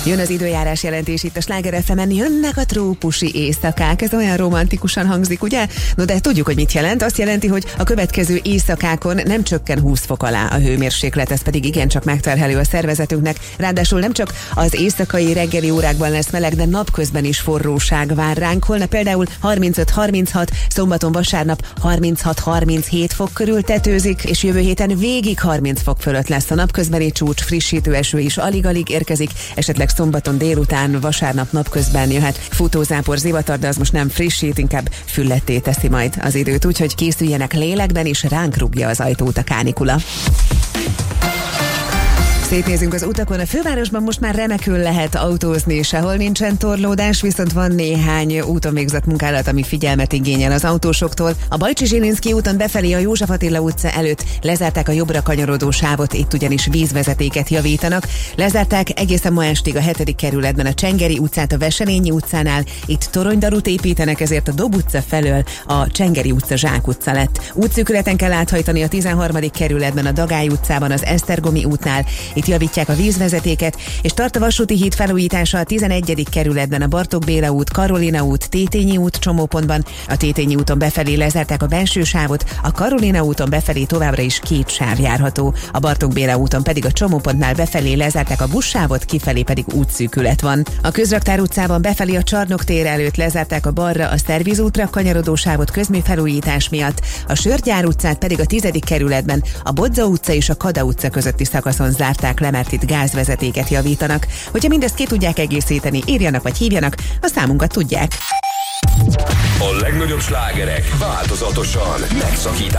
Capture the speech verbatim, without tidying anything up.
Jön az időjárás jelentés itt a Sláger ef emen, jönnek a trópusi éjszakák. Ez olyan romantikusan hangzik, ugye? No de tudjuk, hogy mit jelent. Azt jelenti, hogy a következő éjszakákon nem csökken húsz fok alá a hőmérséklet, ez pedig igencsak megterhelő a szervezetünknek. Ráadásul nem csak az éjszakai reggeli órákban lesz meleg, de napközben is forróság vár ránk. Holnap például harmincöt harminchat, szombaton vasárnap harminchat harminchét fok körül tetőzik, és jövő héten végig harminc fok fölött lesz a napközbeni csúcs, frissítő eső is alig-alig érkezik, esetleg szombaton délután, vasárnap napközben jöhet futózápor, zivatar, de az most nem frissít, inkább fülletté teszi majd az időt, úgyhogy készüljenek lélekben, és ránk rúgja az ajtót a kánikula. Szétnézünk az utakon, a fővárosban most már remekül lehet autózni, sehol nincsen torlódás, viszont van néhány úton végzett munkálat, ami figyelmet igényel az autósoktól. A Bajcsi-Zsilinszky úton befelé a József Attila utca előtt lezárták a jobbra kanyarodó sávot, itt ugyanis vízvezetéket javítanak. Lezárták egészen ma estig a hetedik kerületben a Csengeri utcát a Veselényi utcánál, itt toronydarut építenek, ezért a Dob utca felől a Csengeri utca Zsák utca lett. Útszűkületen kell áthajtani a tizenharmadik kerületben a Dagály utcában az Esztergomi útnál, itt javítják a vízvezetéket, és tart a vasúti híd felújítása a tizenegyedik kerületben a Bartók Béla út, Karolina út, Tétényi út csomópontban. A Tétényi úton befelé lezárták a belső sávot, a Karolina úton befelé továbbra is két sáv járható. A Bartók Béla úton pedig a csomópontnál befelé lezárták a buszsávot, kifelé pedig útszűkület van. A Közraktár utcában befelé a Csarnok tér előtt lezárták a balra a Szerviz útra kanyarodó sávot közműfelújítás miatt, a Sörgyár utcát pedig a tizedik kerületben a Bodza utca és a Kada utca közötti szakaszon zárták le, mert itt gázvezetéket javítanak. Hogyha mindezt ki tudják egészíteni, írjanak vagy hívjanak, a számunkat tudják. A legnagyobb slágerek változatosan megszakítás